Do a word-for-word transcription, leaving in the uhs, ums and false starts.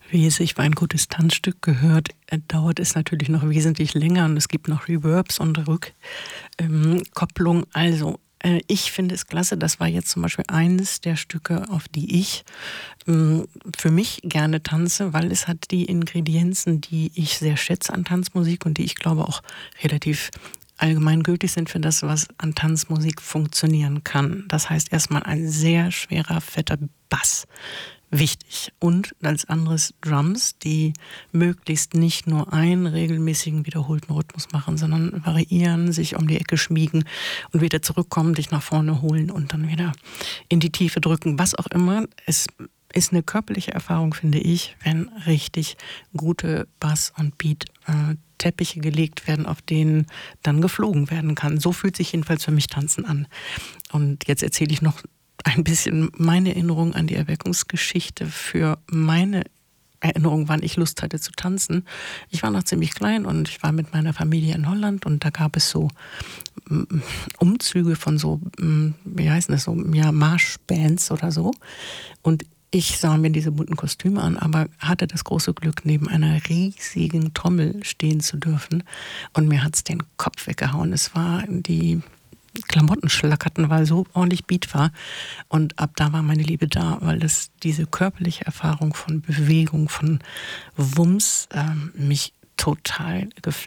Wie es sich für ein gutes Tanzstück gehört, äh, dauert es natürlich noch wesentlich länger und es gibt noch Reverbs und Rückkopplung. Also, äh, ich finde es klasse. Das war jetzt zum Beispiel eines der Stücke, auf die ich ähm, für mich gerne tanze, weil es hat die Ingredienzen, die ich sehr schätze an Tanzmusik und die ich glaube auch relativ allgemeingültig sind für das, was an Tanzmusik funktionieren kann. Das heißt erstmal ein sehr schwerer, fetter Bass. Wichtig. Und als anderes Drums, die möglichst nicht nur einen regelmäßigen, wiederholten Rhythmus machen, sondern variieren, sich um die Ecke schmiegen und wieder zurückkommen, dich nach vorne holen und dann wieder in die Tiefe drücken. Was auch immer. Es ist eine körperliche Erfahrung, finde ich, wenn richtig gute Bass- und Beat-Teppiche gelegt werden, auf denen dann geflogen werden kann. So fühlt sich jedenfalls für mich Tanzen an. Und jetzt erzähle ich noch ein bisschen meine Erinnerung an die Erweckungsgeschichte für meine Erinnerung, wann ich Lust hatte zu tanzen. Ich war noch ziemlich klein und ich war mit meiner Familie in Holland und da gab es so mm, Umzüge von so, mm, wie heißen das so, ja, Marschbands oder so. Und ich sah mir diese bunten Kostüme an, aber hatte das große Glück, neben einer riesigen Trommel stehen zu dürfen. Und mir hat's den Kopf weggehauen. Es war die Klamotten schlackerten, weil so ordentlich Beat war. Und ab da war meine Liebe da, weil das diese körperliche Erfahrung von Bewegung, von Wumms ähm, mich total geflasht